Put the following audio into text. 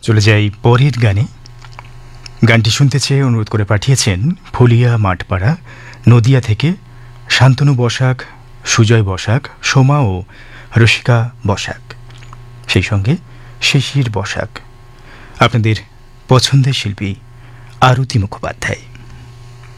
চলে যাই পরের গানে। গানটি শুনতে চেয়ে অনুরোধ করে পাঠিয়েছেন ফুলিয়া মাঠপাড়া নদিয়া থেকে শান্তনু বসাক, সুজয় বসাক, সোমা ও রসিকা বসাক, সেই সঙ্গে শিশির বসাক। আপনাদের পছন্দের শিল্পী আরতি মুখোপাধ্যায়।